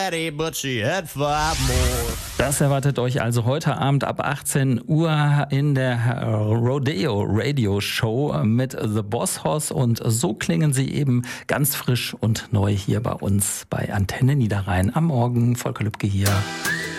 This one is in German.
but she had 5 more. Das erwartet euch also heute Abend ab 18 Uhr in der Rodeo Radio Show mit The Boss Hoss. Und so klingen sie eben ganz frisch und neu hier bei uns bei Antenne Niederrhein. Am Morgen, Volker Lübke hier.